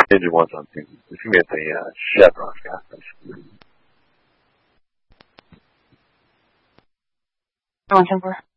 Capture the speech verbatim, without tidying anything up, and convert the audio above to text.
did you want something? Just give me the uh, chevron, guys. one ten four.